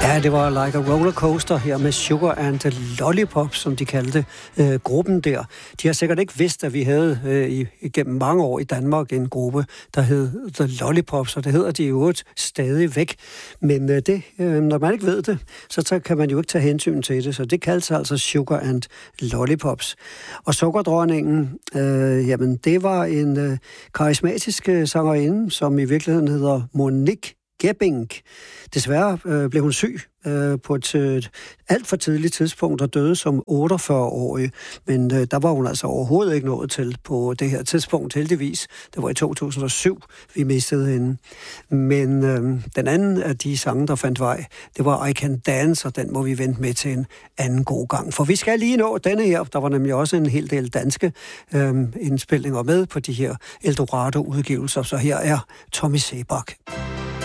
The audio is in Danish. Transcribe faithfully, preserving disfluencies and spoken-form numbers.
Ja, det var Like a Rollercoaster her med Sugar and Lollipop, som de kaldte øh, gruppen der. De har sikkert ikke vidst, at vi havde øh, i, igennem mange år i Danmark en gruppe, der hed The Lollipops, og det hedder de jo stadig væk. Men øh, det, øh, når man ikke ved det, så tager, kan man jo ikke tage hensyn til det, så det kaldes altså Sugar and Lollipops. Og Sukkerdronningen, øh, jamen det var en øh, karismatisk øh, sangerinde, som i virkeligheden hedder Monique Gebbing. Desværre øh, blev hun syg øh, på et øh, alt for tidligt tidspunkt og døde som otteogfyrre-årig. Men øh, der var hun altså overhovedet ikke nået til på det her tidspunkt, heldigvis. Det var i to tusind og syv, vi mistede hende. Men øh, den anden af de sange, der fandt vej, det var I Can Dance, og den må vi vente med til en anden god gang. For vi skal lige nå denne her. Der var nemlig også en hel del danske øh, indspilninger med på de her Eldorado-udgivelser. Så her er Tommy Sebak.